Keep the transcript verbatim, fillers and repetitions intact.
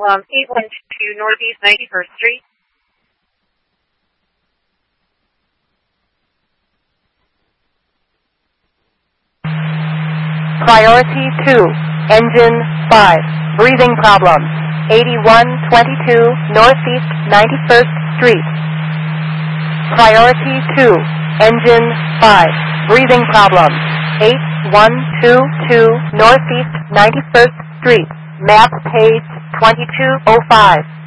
um, eight one two Northeast ninety-first Street. Priority two, engine five, breathing problems, eighty-one twenty-two Northeast ninety-first Street. Priority two, engine five, breathing problems, eight one two two Northeast ninety-first Street, map page twenty-two oh five.